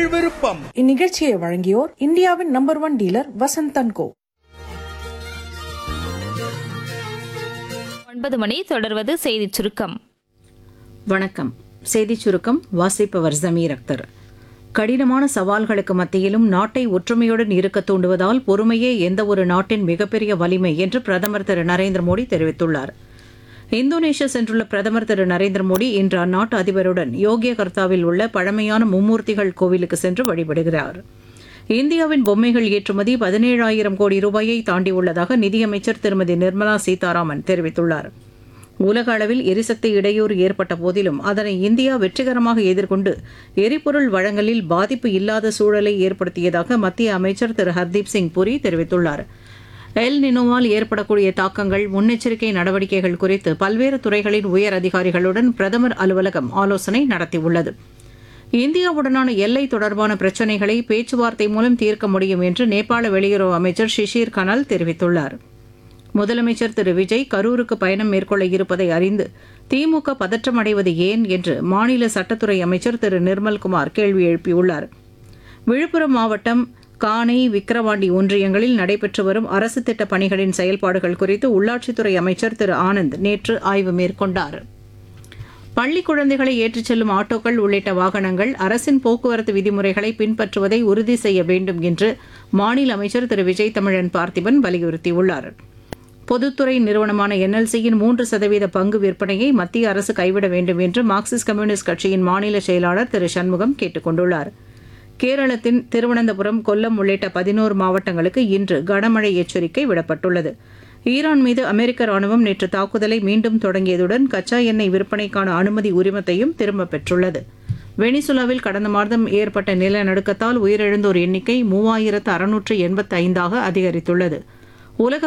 உங்கள் விருப்பம். இந்நிகழ்ச்சியை வழங்கியோர் இந்தியாவின் நம்பர் 1 டீலர் வசந்தன் கோ. 9 மணி தொடர்வது செய்திச் சுருக்கம். வணக்கம். செய்திச் சுருக்கம் வாசிப்பவர் ஜமீர் அக்தர். கடினமான சவால்களுக்கு மத்தியிலும் நாட்டை ஒற்றுமையுடன் இருக்க தூண்டுவதால் பொறுமையே எந்தவொரு நாட்டின் மிகப்பெரிய வலிமை என்று பிரதமர் திரு நரேந்திர மோடி தெரிவித்துள்ளார். இந்தோனேஷியா சென்றுள்ள பிரதமர் திரு நரேந்திர மோடி இன்று அந்நாட்டு அதிபருடன் யோகியகர்த்தாவில் உள்ள பழமையான மும்மூர்த்திகள் கோவிலுக்கு சென்று வழிபடுகிறார். இந்தியாவின் பொம்மைகள் ஏற்றுமதி 17,000 கோடி ரூபாயை தாண்டியுள்ளதாக நிதியமைச்சர் திருமதி நிர்மலா சீதாராமன் தெரிவித்துள்ளார். உலக அளவில் எரிசக்தி இடையூறு ஏற்பட்ட போதிலும் அதனை இந்தியா வெற்றிகரமாக எதிர்கொண்டு எரிபொருள் வழங்கலில் பாதிப்பு இல்லாத சூழலை ஏற்படுத்தியதாக மத்திய அமைச்சர் திரு ஹர்தீப் சிங் புரி தெரிவித்துள்ளார். எல் நினோவால் ஏற்படக்கூடிய தாக்கங்கள், முன்னெச்சரிக்கை நடவடிக்கைகள் குறித்து பல்வேறு துறைகளின் உயர் அதிகாரிகளுடன் பிரதமர் அலுவலகம் ஆலோசனை நடத்தியுள்ளது. இந்தியாவுடனான எல்லை தொடர்பான பிரச்சினைகளை பேச்சுவார்த்தை மூலம் தீர்க்க முடியும் என்று நேபாள வெளியுறவு அமைச்சர் ஷிஷிர் கனல் தெரிவித்துள்ளார். முதலமைச்சர் திரு விஜய் கரூருக்கு பயணம் மேற்கொள்ள இருப்பதை அறிந்து திமுக பதற்றமடைவது ஏன் என்று மாநில சட்டத்துறை அமைச்சர் திரு நிர்மல்குமார் கேள்வி எழுப்பியுள்ளார். விழுப்புரம் மாவட்டம் கானை, விக்கிரவாண்டி ஒன்றியங்களில் நடைபெற்று வரும் அரசு திட்ட பணிகளின் செயல்பாடுகள் குறித்து உள்ளாட்சித்துறை அமைச்சர் திரு ஆனந்த் நேற்று ஆய்வு மேற்கொண்டார். பள்ளி குழந்தைகளை ஏற்றிச் செல்லும் ஆட்டோக்கள் உள்ளிட்ட வாகனங்கள் அரசின் போக்குவரத்து விதிமுறைகளை பின்பற்றுவதை உறுதி செய்ய வேண்டும் என்று மாநில அமைச்சர் திரு விஜய் தமிழன் பார்த்திபன் வலியுறுத்தியுள்ளார். பொதுத்துறை நிறுவனமான NLCயின் 3% பங்கு விற்பனையை மத்திய அரசு கைவிட வேண்டும் என்று மார்க்சிஸ்ட் கம்யூனிஸ்ட் கட்சியின் மாநில செயலாளர் திரு சண்முகம் கேட்டுக் கொண்டுள்ளார். கேரளத்தின் திருவனந்தபுரம், கொல்லம் உள்ளிட்ட 11 மாவட்டங்களுக்கு இன்று கனமழை எச்சரிக்கை விடப்பட்டுள்ளது. ஈரான் மீது அமெரிக்க ராணுவம் நேற்று தாக்குதலை மீண்டும் தொடங்கியதுடன் கச்சா எண்ணெய் விற்பனைக்கான அனுமதி உரிமத்தையும் திரும்பப் பெற்றுள்ளது. வெனிசுலாவில் கடந்த மாதம் ஏற்பட்ட நிலநடுக்கத்தால் உயிரிழந்தோர் எண்ணிக்கை 3,685 அதிகரித்துள்ளது. உலக